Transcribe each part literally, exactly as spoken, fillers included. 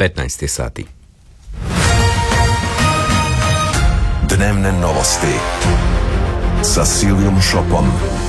petnaest sati. Dnevne novosti sa Silvijom Šopom.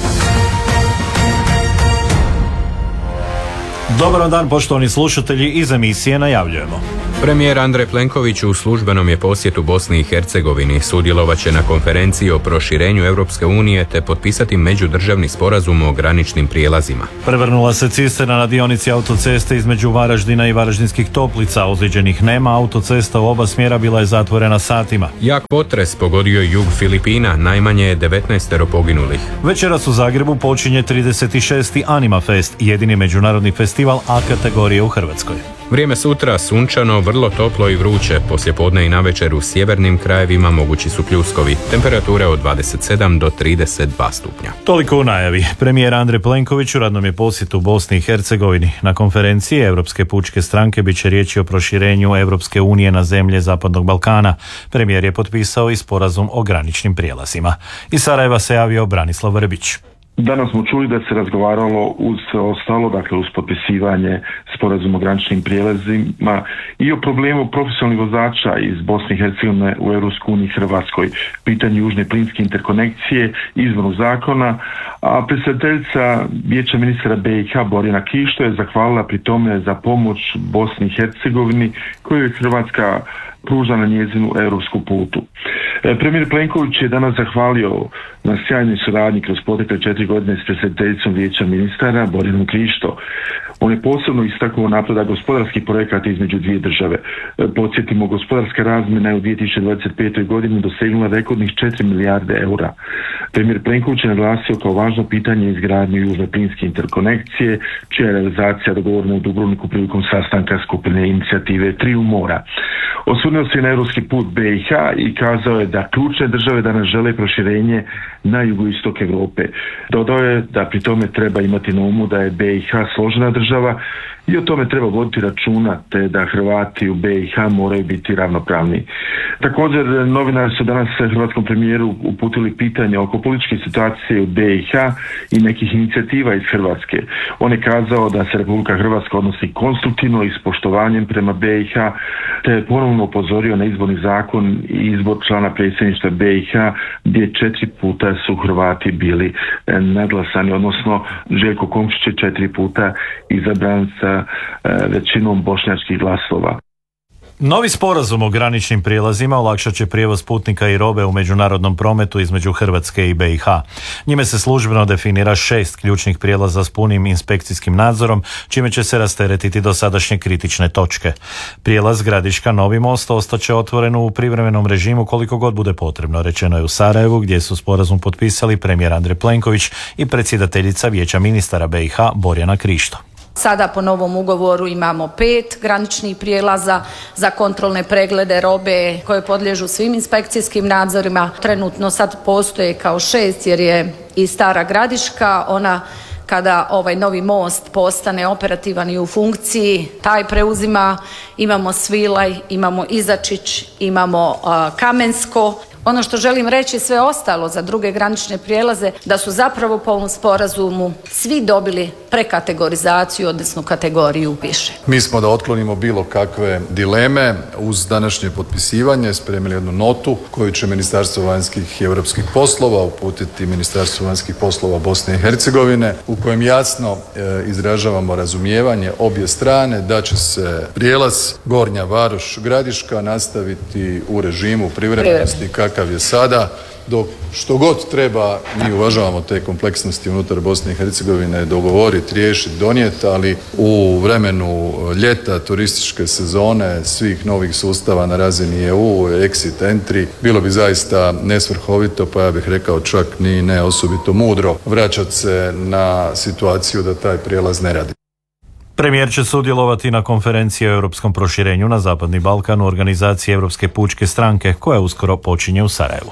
Dobar dan, poštovani slušatelji, iz emisije najavljujemo. Premijer Andrej Plenković u službenom je posjetu Bosni i Hercegovini. Sudjelovat će na konferenciji o proširenju Europske unije te potpisati međudržavni sporazum o graničnim prijelazima. Prevrnula se cisterna na dionici autoceste između Varaždina i Varaždinskih Toplica. Ozlijeđenih nema, autocesta u oba smjera bila je zatvorena satima. Jak potres pogodio je jug Filipina, najmanje je devetnaest poginulih. Večeras u Zagrebu počinje trideset šesti Anima Fest, jedini međunarodni festival A kategorije u Hrvatskoj. Vrijeme sutra sunčano, vrlo toplo i vruće. Poslijepodne i navečer u sjevernim krajevima mogući su pljuskovi. Temperature od dvadeset sedam do trideset dva stupnja. Toliko u najavi. Premijer Andrej Plenković u radnom je posjetu Bosni i Hercegovini. Na konferenciji Europske pučke stranke bit će riječi o proširenju Europske unije na zemlje Zapadnog Balkana. Premijer je potpisao i sporazum o graničnim prijelazima. Iz Sarajeva se javio Branislav Vrbić. Danas smo čuli da se razgovaralo uz sve ostalo, dakle uz potpisivanje sporazuma o graničnim prijelazima i o problemu profesionalnih vozača iz Bosne i Hercegovine u Europskoj uniji i Hrvatskoj, pitanju južne plinske interkonekcije, izmjenu zakona, a predsjedateljica Vijeća ministara B i H Borjana Krišto je zahvalila pri tome za pomoć Bosni i Hercegovini koju je Hrvatska pruža na njezinu europsku putu. Premijer Plenković je danas zahvalio na sjajnoj suradnji kroz protekle četiri godine s predsjedateljicom Vijeća ministara Borjanom Krišto. On je posebno istaknuo napredak gospodarskih projekata između dvije države. Podsjetimo, gospodarska razmjena je u dvije tisuće dvadeset petoj godini dosegnula rekordnih četiri milijarde eura. Premijer Plenković je naglasio kao važno pitanje izgradnju južne plinske interkonekcije, čija je realizacija dogovorena u Dubrovniku prilikom sastanka skupine inicijative Triju mora. Osvrnuo se na europski put B i H i kazao je da ključne države danas žele proširenje na jugoistok Europe. Dodao je da pri tome treba imati na umu da je B i H složena država i o tome treba voditi računa, te da Hrvati u B i H moraju biti ravnopravni. Također, novinari su danas hrvatskom premijeru uputili pitanje oko političke situacije u B i H i nekih inicijativa iz Hrvatske. On je kazao da se Republika Hrvatska odnosi konstruktivno i s poštovanjem prema B i H, te je ponovno upozorio na izborni zakon i izbor člana predsjedništva B i H, gdje četiri puta su Hrvati bili nadglasani, odnosno Željko Komšić je četiri puta izabran sa većinom bošnjačkih glasova. Novi sporazum o graničnim prijelazima olakšat će prijevoz putnika i robe u međunarodnom prometu između Hrvatske i B i H. Njime se službeno definira šest ključnih prijelaza s punim inspekcijskim nadzorom, čime će se rasteretiti dosadašnje kritične točke. Prijelaz Gradiška Novi most ostaće otvoren u privremenom režimu koliko god bude potrebno, rečeno je u Sarajevu, gdje su sporazum potpisali premijer Andrej Plenković i predsjedateljica Vijeća ministara B i H Borjana Krišto. Sada po novom ugovoru imamo pet graničnih prijelaza za kontrolne preglede robe koje podliježu svim inspekcijskim nadzorima. Trenutno sad postoje kao šest jer je i Stara Gradiška, ona kada ovaj novi most postane operativan i u funkciji, taj preuzima. Imamo Svilaj, imamo Izačić, imamo uh, Kamensko. Ono što želim reći sve ostalo za druge granične prijelaze, da su zapravo po ovom sporazumu svi dobili prekategorizaciju, odnosno kategoriju više. Mi smo da otklonimo bilo kakve dileme uz današnje potpisivanje spremili jednu notu koju će Ministarstvo vanjskih i europskih poslova uputiti Ministarstvo vanjskih poslova Bosne i Hercegovine, u kojem jasno e, izražavamo razumijevanje obje strane da će se prijelaz Gornja Varoš Gradiška nastaviti u režimu privremenosti kakav je sada, dok što god treba, mi uvažavamo te kompleksnosti unutar Bosne i Hercegovine, dogovoriti, riješiti, donijeti, ali u vremenu ljeta, turističke sezone, svih novih sustava na razini E U, exit, entry, bilo bi zaista nesvrhovito, pa ja bih rekao čak ni ne osobito mudro vraćati se na situaciju da taj prijelaz ne radi. Premijer će sudjelovati na konferenciji o europskom proširenju na Zapadni Balkan u organizaciji Europske pučke stranke, koja uskoro počinje u Sarajevu.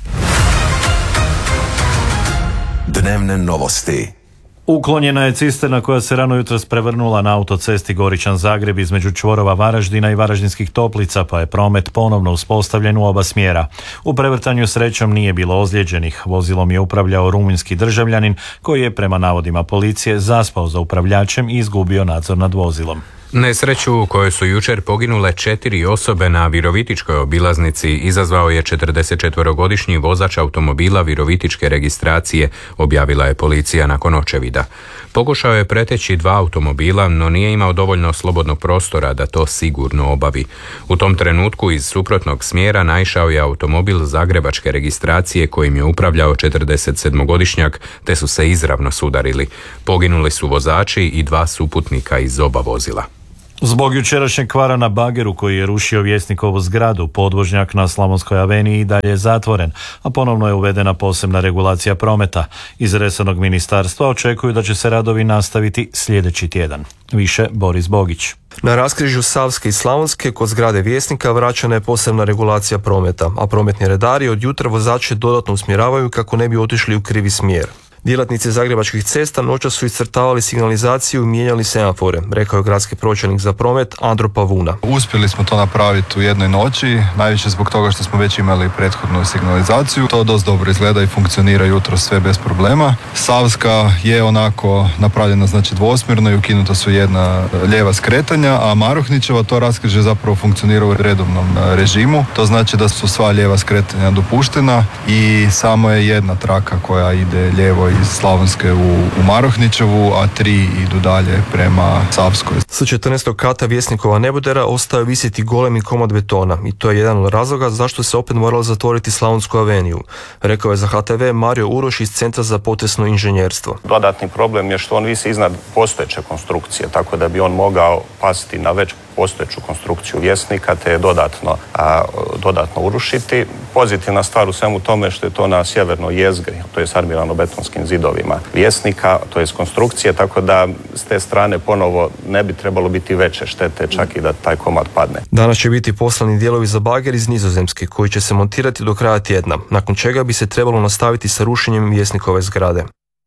Dnevne novosti. Uklonjena je cisterna koja se rano jutros prevrnula na autocesti Goričan-Zagreb između čvorova Varaždina i Varaždinskih Toplica, pa je promet ponovno uspostavljen u oba smjera. U prevrtanju srećom nije bilo ozlijeđenih. Vozilom je upravljao rumunjski državljanin koji je prema navodima policije zaspao za upravljačem i izgubio nadzor nad vozilom. Nesreću u kojoj su jučer poginule četiri osobe na Virovitičkoj obilaznici izazvao je četrdesetčetvorogodišnji vozač automobila virovitičke registracije, objavila je policija nakon očevida. Pokušao je preteći dva automobila, no nije imao dovoljno slobodnog prostora da to sigurno obavi. U tom trenutku iz suprotnog smjera naišao je automobil zagrebačke registracije kojim je upravljao četrdesetsedmogodišnjak, te su se izravno sudarili. Poginuli su vozači i dva suputnika iz oba vozila. Zbog jučerašnjeg kvara na bageru koji je rušio Vjesnikovu zgradu, podvožnjak na Slavonskoj aveniji i dalje je zatvoren, a ponovno je uvedena posebna regulacija prometa. Iz resornog ministarstva očekuju da će se radovi nastaviti sljedeći tjedan. Više Boris Bogić. Na raskrižju Savske i Slavonske kod zgrade Vjesnika vraćena je posebna regulacija prometa, a prometni redari od jutra vozače dodatno usmjeravaju kako ne bi otišli u krivi smjer. Djelatnici zagrebačkih cesta noćas su iscrtavali signalizaciju i mijenjali semafore, rekao je gradski pročelnik za promet Andro Pavuna. Uspjeli smo to napraviti u jednoj noći, najviše zbog toga što smo već imali prethodnu signalizaciju. To dosta dobro izgleda i funkcionira jutro sve bez problema. Savska je onako napravljena znači dvosmjerno i ukinuta su jedna lijeva skretanja, a Maruhnićeva to raskrižje zapravo funkcionira u redovnom režimu. To znači da su sva lijeva skretanja dopuštena i samo je jedna traka koja ide lijevo iz Slavonske u, u Marohnićevu, a tri idu dalje prema Savskoj. Sa četrnaestog kata Vjesnikova nebodera ostao je visiti golemi komad betona i to je jedan od razloga zašto se opet moralo zatvoriti Slavonsku aveniju, rekao je za H T V Mario Uroš iz Centra za potresno inženjerstvo. Dodatni problem je što on visi iznad postojeće konstrukcije, tako da bi on mogao pasti na već postojeću konstrukciju Vjesnika te je dodatno, a, dodatno urušiti. Pozitivna stvar u svemu tome što je to na sjevernoj jezgri, to je s armirano-betonskim zidovima Vjesnika, to je konstrukcije, tako da s te strane ponovo ne bi trebalo biti veće štete, čak i da taj komad padne. Danas će biti poslani dijelovi za bager iz Nizozemske koji će se montirati do kraja tjedna, nakon čega bi se trebalo nastaviti sa rušenjem Vjesnikove zgrade.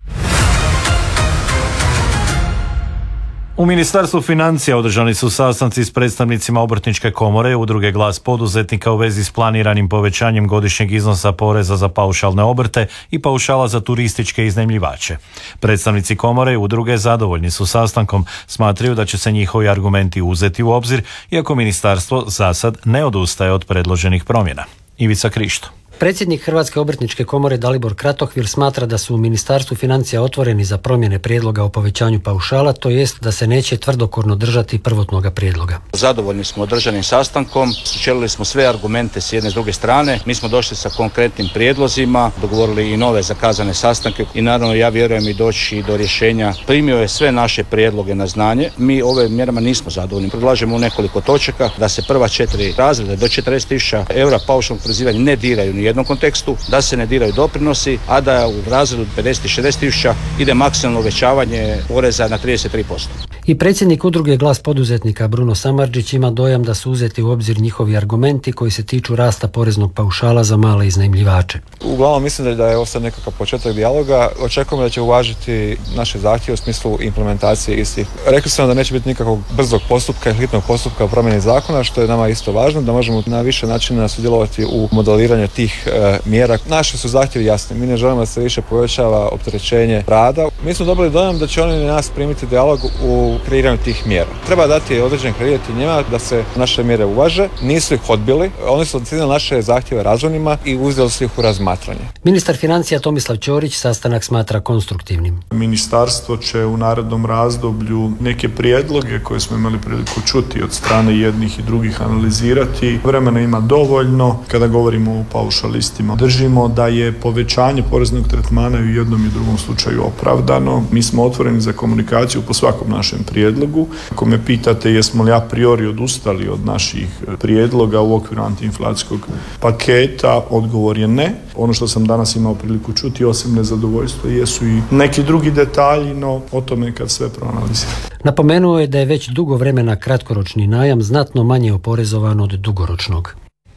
U Ministarstvu financija održani su sastanci s predstavnicima Obrtničke komore, Udruge Glas poduzetnika u vezi s planiranim povećanjem godišnjeg iznosa poreza za paušalne obrte i paušala za turističke iznajmljivače. Predstavnici komore i udruge zadovoljni su sastankom, smatraju da će se njihovi argumenti uzeti u obzir, iako ministarstvo zasad ne odustaje od predloženih promjena. Ivica Krišto. Predsjednik Hrvatske obrtničke komore Dalibor Kratohvil smatra da su u Ministarstvu financija otvoreni za promjene prijedloga o povećanju paušala, to jest da se neće tvrdokorno držati prvotnoga prijedloga. Zadovoljni smo održanim sastankom, sučelili smo sve argumente s jedne i s druge strane, mi smo došli sa konkretnim prijedlozima, dogovorili i nove zakazane sastanke i naravno ja vjerujem i doći do rješenja. Primio je sve naše prijedloge na znanje, mi ove mjerama nismo zadovoljni. Predlažemo u nekoliko točaka da se prva četiri razreda do četrdeset tisuća eura paušalnog oporezivanja ne diraju ni jednom kontekstu, da se ne diraju doprinosi, a da u razredu pedeset i šezdeset tisuća ide maksimalno uvećavanje poreza na trideset tri posto. I predsjednik udruge Glas poduzetnika Bruno Samardžić ima dojam da su uzeti u obzir njihovi argumenti koji se tiču rasta poreznog paušala za male iznajmljivače. Uglavnom mislim da je ovo sad nekakav početak dijaloga. Očekujemo da će uvažiti naše zahtjeve u smislu implementacije istih. Rekli smo da neće biti nikakvog brzog postupka i hitnog postupka u promjeni zakona, što je nama isto važno, da možemo na više načina sudjelovati u modeliranju tih e, mjera. Naši su zahtjevi jasni. Mi ne želimo da se više povećava opterećenje rada. Mi smo dobili dojam da će oni nas primiti dijalog u kreiranju tih mjera. Treba dati određen kredit i njima da se naše mjere uvaže. Nisu ih odbili. Oni su ocijenili naše zahtjeve razumnima i uzeli su ih u razmatranje. Ministar financija Tomislav Ćorić sastanak smatra konstruktivnim. Ministarstvo će u narednom razdoblju neke prijedloge koje smo imali priliku čuti od strane jednih i drugih analizirati. Vremena ima dovoljno. Kada govorimo o paušalistima, držimo da je povećanje poreznog tretmana u jednom i drugom slučaju opravdano. Mi smo otvoreni za komunikaciju po svakom našem prijedlogu. Ako me pitate jesmo li a priori odustali od naših prijedloga u okviru antiinflacijskog paketa, odgovor je ne. Ono što sam danas imao priliku čuti, osim nezadovoljstva, jesu i neki drugi detalji, no o tome kad sve proanaliziramo. Napomenuo je da je već dugo vremena kratkoročni najam znatno manje oporezovan od dugoročnog.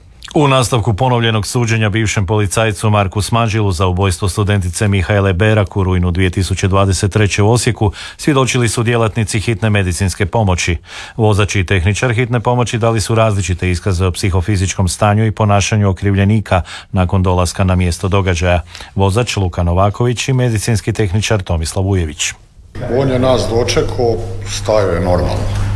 U nastavku ponovljenog suđenja bivšem policajcu Marku Smađilu za ubojstvo studentice Mihajle Berak u rujnu dvije tisuće dvadeset treće u Osijeku svjedočili su djelatnici hitne medicinske pomoći. Vozač i tehničar hitne pomoći dali su različite iskaze o psihofizičkom stanju i ponašanju okrivljenika nakon dolaska na mjesto događaja. Vozač Luka Novaković i medicinski tehničar Tomislav Ujević. On je nas dočekao, stajao je normalno.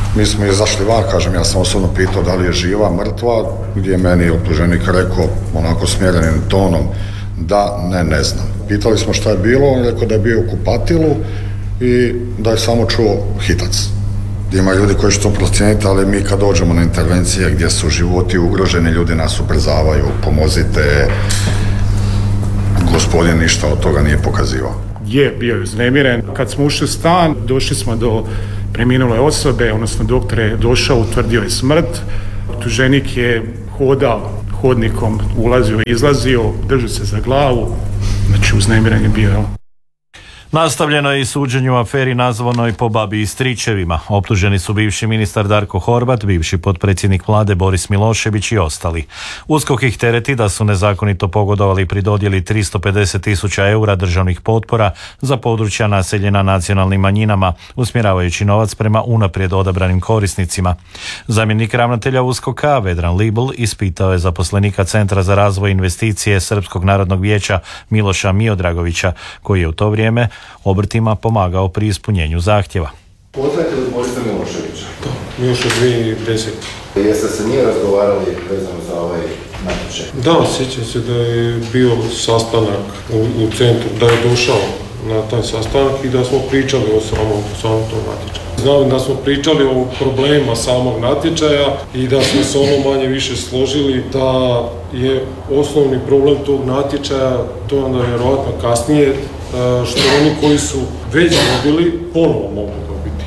Mi smo izašli van, kažem, ja sam osobno pitao da li je živa, mrtva, gdje je meni optuženik rekao, onako smjerenim tonom, da, ne, ne znam. Pitali smo šta je bilo, on je rekao da je bio u kupatilu i da je samo čuo hitac. Ima ljudi koji će to procijeniti, ali mi kad dođemo na intervencije gdje su životi ugroženi, ljudi nas ubrzavaju, pomozite, gospodin ništa od toga nije pokazivao. Je, bio je uznemiren. Kad smo ušli u stan, došli smo do preminule osobe, odnosno doktor je došao, utvrdio je smrt. Optuženik je hodao hodnikom, ulazio i izlazio, držao se za glavu, znači uznemiren je bio. Nastavljeno je i suđenje u aferi nazvanoj po babi i stričevima. Optuženi su bivši ministar Darko Horvat, bivši potpredsjednik vlade Boris Milošević i ostali. USKOK ih tereti da su nezakonito pogodovali pri dodjeli tristo pedeset tisuća eura državnih potpora za područja naseljena nacionalnim manjinama, usmjeravajući novac prema unaprijed odabranim korisnicima. Zamjenik ravnatelja USKOK-a Vedran Libl ispitao je zaposlenika Centra za razvoj investicije Srpskog narodnog vijeća Miloša Miodragovića, koji je u to vrijeme obrtima pomagao pri ispunjenju zahtjeva. Poznajete li Borisa Miloševića? Da, još od dvije tisuće desete. Jeste se nije razgovarali vezano za ovaj natječaj? Da, sjećam se da je bio sastanak u, u centru, da je došao na taj sastanak i da smo pričali o samom, samom tom natječaju. Znam da smo pričali o problemima samog natječaja i da smo se ono manje više složili da je osnovni problem tog natječaja, to je onda vjerojatno kasnije, što oni koji su već dobili, ponovo mogu dobiti.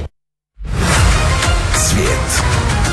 Svijet.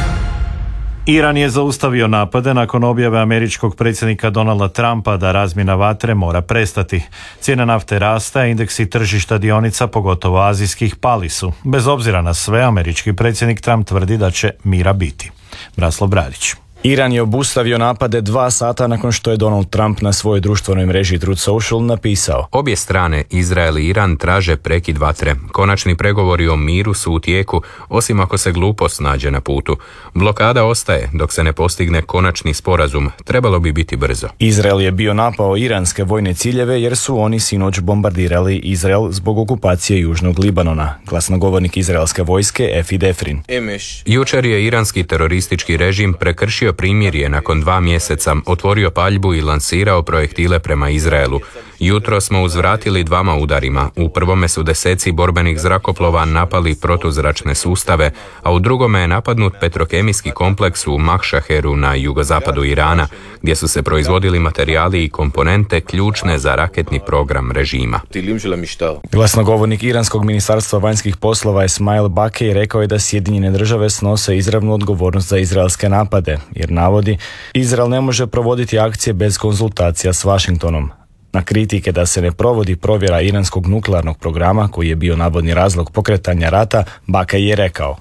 Iran je zaustavio napade nakon objave američkog predsjednika Donalda Trumpa da razmjena vatre mora prestati. Cijena nafte rasta, indeksi tržišta dionica, pogotovo azijskih, pali su. Bez obzira na sve, američki predsjednik Trump tvrdi da će mira biti. Braslav Bradić. Iran je obustavio napade dva sata nakon što je Donald Trump na svojoj društvenoj mreži Truth Social napisao: Obje strane, Izrael i Iran, traže prekid vatre. Konačni pregovori o miru su u tijeku, osim ako se glupost nađe na putu. Blokada ostaje dok se ne postigne konačni sporazum. Trebalo bi biti brzo. Izrael je bio napao iranske vojne ciljeve jer su oni sinoć bombardirali Izrael zbog okupacije Južnog Libanona. Glasnogovornik izraelske vojske Efi Defrin. Jučer je iranski teroristički režim prekršio primirje nakon dva mjeseca, otvorio paljbu i lansirao projektile prema Izraelu. Jutro smo uzvratili dvama udarima. U prvome su deseci borbenih zrakoplova napali protuzračne sustave, a u drugome je napadnut petrokemijski kompleks u Mahšaheru na jugozapadu Irana, gdje su se proizvodili materijali i komponente ključne za raketni program režima. Glasnogovornik iranskog ministarstva vanjskih poslova Esmail Bakej rekao je da Sjedinjene države snose izravnu odgovornost za izraelske napade, jer navodi, Izrael ne može provoditi akcije bez konzultacija s Washingtonom. Na kritike da se ne provodi provjera iranskog nuklearnog programa, koji je bio navodni razlog pokretanja rata, Bakej je rekao: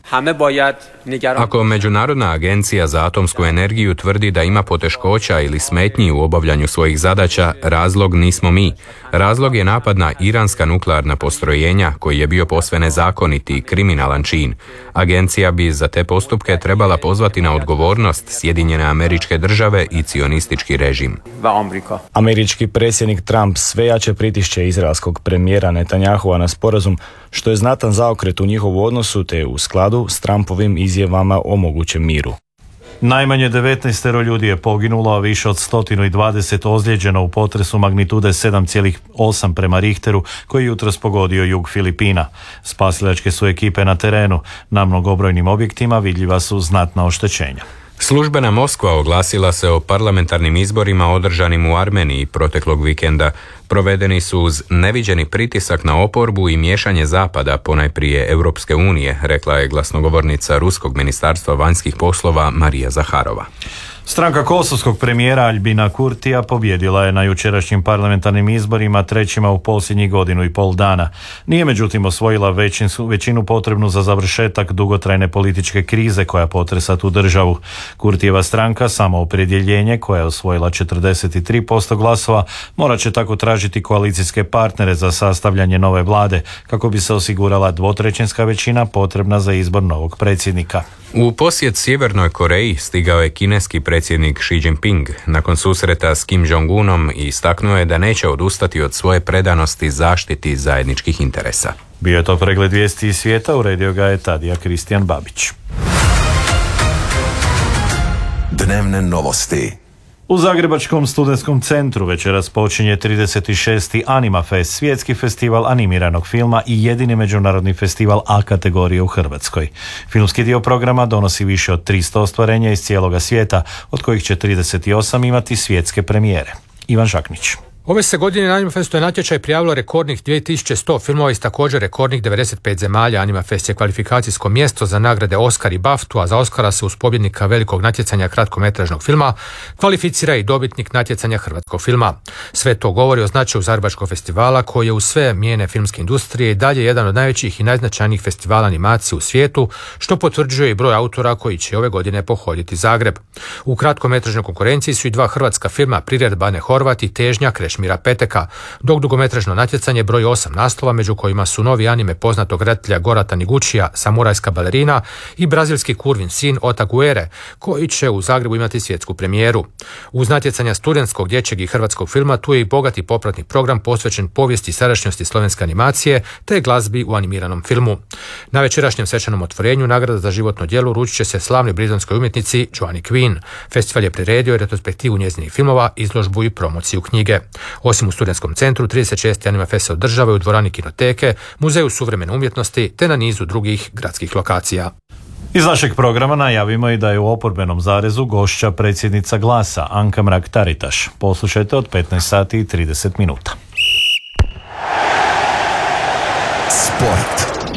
Ako Međunarodna agencija za atomsku energiju tvrdi da ima poteškoća ili smetnji u obavljanju svojih zadaća, razlog nismo mi. Razlog je napad na iranska nuklearna postrojenja, koji je bio posve nezakoniti i kriminalan čin. Agencija bi za te postupke trebala pozvati na odgovornost Sjedinjene Američke Države i cionistički režim. Američki predsjednik Trump sve jače pritišće izraelskog premijera Netanyahua na sporazum, što je znatan zaokret u njihovu odnosu te u skladu s Trumpovim izjavama o mogućem miru. Najmanje devetnaest ljudi je poginulo, a više od sto dvadeset ozlijeđeno u potresu magnitude sedam zarez osam prema Richteru, koji jutros pogodio jug Filipina. Spasilačke su ekipe na terenu. Na mnogobrojnim objektima vidljiva su znatna oštećenja. Službena Moskva oglasila se o parlamentarnim izborima održanim u Armeniji proteklog vikenda. Provedeni su uz neviđeni pritisak na oporbu i miješanje Zapada, ponajprije Europske unije, rekla je glasnogovornica Ruskog ministarstva vanjskih poslova Marija Zaharova. Stranka kosovskog premijera Albina Kurtija pobjedila je na jučerašnjim parlamentarnim izborima, trećima u posljednjih godinu i pol dana. Nije međutim osvojila većinu, većinu potrebnu za završetak dugotrajne političke krize koja potresa tu državu. Kurtijeva stranka, Samoopredjeljenje, koja je osvojila četrdeset tri posto glasova, morat će tako tražiti koalicijske partnere za sastavljanje nove vlade, kako bi se osigurala dvotrećinska većina potrebna za izbor novog predsjednika. U posjet Sjevernoj Koreji stigao je kineski predsjednik Xi Jinping. Nakon susreta s Kim Jong-unom istaknuo je da neće odustati od svoje predanosti zaštiti zajedničkih interesa. Bio je to pregled vijesti iz svijeta, uredio ga je Tadija Kristijan Babić. Dnevne novosti. U Zagrebačkom studentskom centru večeras počinje trideset šesti Animafest, svjetski festival animiranog filma i jedini međunarodni festival A kategorije u Hrvatskoj. Filmski dio programa donosi više od tristo ostvarenja iz cijeloga svijeta, od kojih će trideset osam imati svjetske premijere. Ivan Žaknić. Ove se godine na Animafestu je natječaj prijavilo rekordnih dvije tisuće sto filmova iz također rekordnih devedeset pet zemalja. Animafest je kvalifikacijsko mjesto za nagrade Oscar i BAFTA, a za Oscara se uz pobjednika velikog natjecanja kratkometražnog filma kvalificira i dobitnik natjecanja hrvatskog filma. Sve to govori o značaju Zagrebačkog festivala, koji je u sve mijene filmske industrije i dalje jedan od najvećih i najznačajnijih festivala animacije u svijetu, što potvrđuje i broj autora koji će ove godine pohoditi Zagreb. U kratkometražnoj konkurenciji su i dva hrvatska filma, Priredba Bane Horvat i Težnja Krešimira Peteka, dok dugometražno natjecanje broji osam naslova, među kojima su novi anime poznatog redatelja Gora Taniguchija, Samurajska balerina i brazilski kurvin sin Otaguere, koji će u Zagrebu imati svjetsku premijeru. Uz natjecanja studentskog, dječjeg i hrvatskog filma, tu je i bogati popratni program posvećen povijesti i sadašnjosti slovenske animacije te glazbi u animiranom filmu. Na večerašnjem svečanom otvorenju nagrada za životno djelo uručit će se slavnoj britanskoj umjetnici Joanne Quinn. Festival je priredio i retrospektivu njezinih filmova, izložbu i promociju knjige. Osim u studentskom centru, trideset šesti Animafest se održava u dvorani Kinoteke, Muzeju suvremene umjetnosti te na nizu drugih gradskih lokacija. Iz našeg programa najavimo i da je u oporbenom zarezu gošća predsjednica Glasa Anka Mrak-Taritaš. Poslušajte od petnaest sati i trideset minuta. Sport.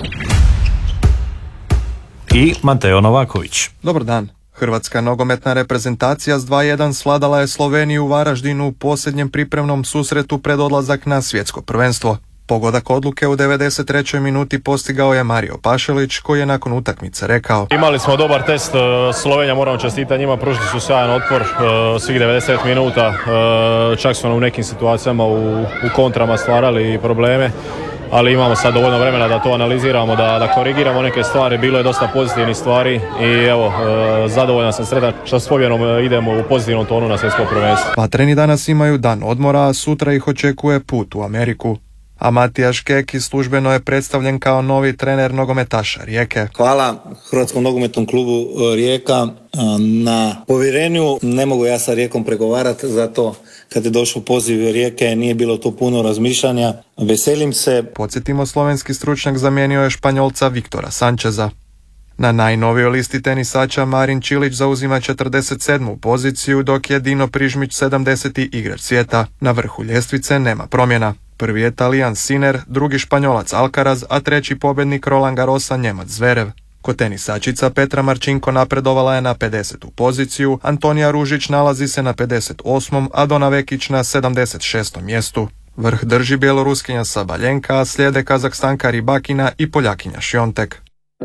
I Mateo Novaković. Dobar dan. Hrvatska nogometna reprezentacija s dva jedan svladala je Sloveniju u Varaždinu u posljednjem pripremnom susretu pred odlazak na svjetsko prvenstvo. Pogodak odluke u devedeset trećoj minuti postigao je Mario Pašalić, koji je nakon utakmice rekao: Imali smo dobar test, Slovenija moramo čestitati njima, pružili su sjajan otpor svih devedeset minuta, čak smo u nekim situacijama u, u kontrama stvarali probleme. Ali imamo sad dovoljno vremena da to analiziramo, da, da korigiramo neke stvari. Bilo je dosta pozitivnih stvari i evo, e, zadovoljan sam, sretan što s pobjedom idemo u pozitivnom tonu na svjetsko prvenstvo. Vatreni danas imaju dan odmora, a sutra ih očekuje put u Ameriku. A Matija Škeki službeno je predstavljen kao novi trener nogometaša Rijeke. Hvala Hrvatskom nogometnom klubu Rijeka na povjerenju. Ne mogu ja sa Rijekom pregovarati, zato kad je došao poziv Rijeke nije bilo to puno razmišljanja. Veselim se. Podsjetimo, slovenski stručnjak zamijenio je Španjolca Viktora Sančeza. Na najnovijoj listi tenisača Marin Čilić zauzima četrdeset sedmu poziciju, dok je Dino Prižmić sedamdeseti igrač svijeta. Na vrhu ljestvice nema promjena. Prvi je Talijan Sinner, drugi Španjolac Alcaraz, a treći pobjednik Roland Garrosa Njemac Zverev. Kod tenisačica Petra Marčinko napredovala je na pedesetu poziciju, Antonija Ružić nalazi se na pedeset osmom, a Dona Vekić na sedamdeset šestom mjestu. Vrh drži Bjeloruskinja Sabaljenka, a slijede Kazahstanka Ribakina i Poljakinja Šiontek.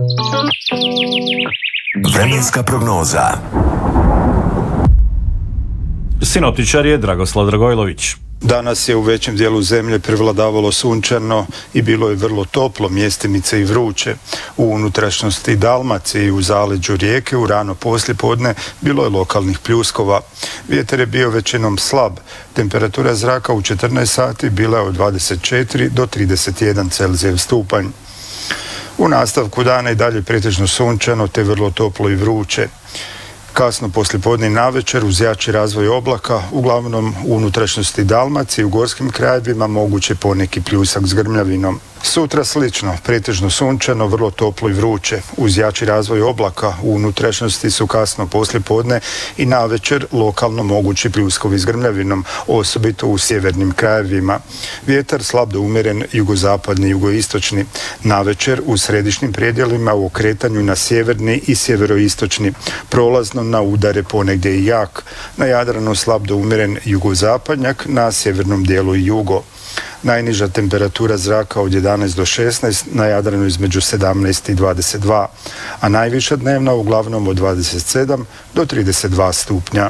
Vremenska prognoza. Sinoptičar je Dragoslav Dragojlović. Danas je u većem dijelu zemlje prevladavalo sunčano i bilo je vrlo toplo, mjestimice i vruće. U unutrašnjosti Dalmacije i u zaleđu Rijeke u rano poslijepodne bilo je lokalnih pljuskova. Vjetar je bio većinom slab. Temperatura zraka u četrnaest sati bila je od dvadeset četiri do trideset jedan Celzijev stupanj. U nastavku dana i dalje pretežno sunčano te vrlo toplo i vruće. Kasno poslijepodne i navečer uz jači razvoj oblaka, uglavnom u unutrašnjosti Dalmacije i u gorskim krajevima moguće poneki pljusak s grmljavinom. Sutra slično, pretežno sunčano, vrlo toplo i vruće. Uz jači razvoj oblaka u unutrašnjosti su kasno poslijepodne i navečer lokalno mogući pljuskovi s grmljavinom, osobito u sjevernim krajevima. Vjetar slab do umjeren jugozapadni i jugoistočni. Navečer u središnjim predjelima u okretanju na sjeverni i sjeveroistočni. Prolazno na udare ponegdje i jak. Na Jadranu slab do umjeren jugozapadnjak, na sjevernom dijelu i jugo. Najniža temperatura zraka od jedanaest do šesnaest, na Jadranu između sedamnaest i dvadeset dva, a najviša dnevna uglavnom od dvadeset sedam do trideset dva stupnja.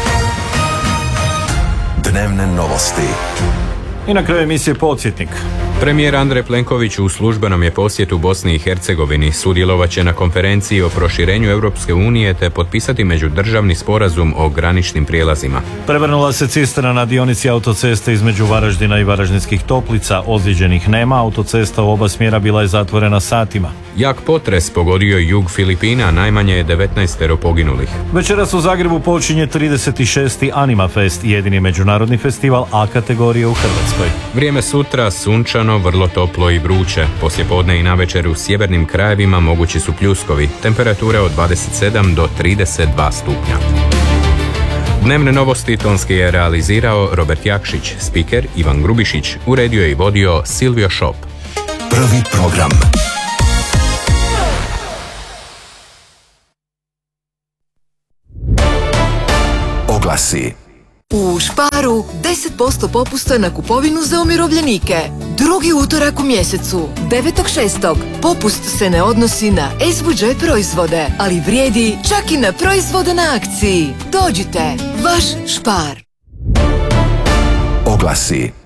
Dnevne novosti. I na kraju emisije podsjetnik. Premijer Andrej Plenković u službenom je posjetu Bosni i Hercegovini. Sudjelovat će na konferenciji o proširenju Europske unije te potpisati međudržavni sporazum o graničnim prijelazima. Prevrnula se cisterna na dionici autoceste između Varaždina i Varaždinskih Toplica. Ozlijeđenih nema, autocesta u oba smjera bila je zatvorena satima. Jak potres pogodio jug Filipina, najmanje je devetnaestero poginulih. Večeras u Zagrebu počinje trideset šesti Anima Fest, jedini međunarodni festival A kategorije u Hrvatskoj. Vrijeme sutra sunčano, vrlo toplo i vruće. Poslijepodne i navečer u sjevernim krajevima mogući su pljuskovi. Temperature od dvadeset sedam do trideset dva stupnja. Dnevne novosti tonski je realizirao Robert Jakšić, spiker Ivan Grubišić, uredio je i vodio Silvio Šop. Prvi program. Oglasi. U Sparu deset posto popusta na kupovinu za umirovljenike. Drugi utorak u mjesecu, devetog šestog Popust se ne odnosi na S V J proizvode, ali vrijedi čak i na proizvode na akciji. Dođite, vaš Spar. Oglasi.